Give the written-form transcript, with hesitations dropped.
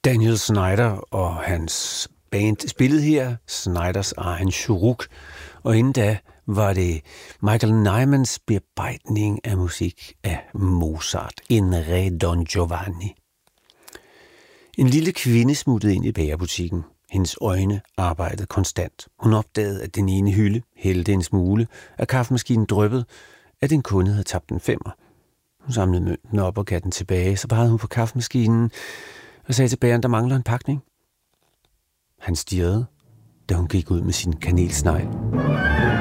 Daniel Snyder og hans band spillede her Snyders egen Churuk, og inden da var det Michael Nymans bearbejdning af musik af Mozart, en Re Don Giovanni. En lille kvinde smuttede ind i bagerbutikken. Hendes øjne arbejdede konstant. Hun opdagede, at den ene hylde hældte en smule, at kaffemaskinen dryppede, at en kunde havde tabt en femmer. Hun samlede mønten op og gav den tilbage, så pegede hun på kaffemaskinen og sagde til bageren, der mangler en pakning. Han stirrede, da hun gik ud med sin kanelsnegl.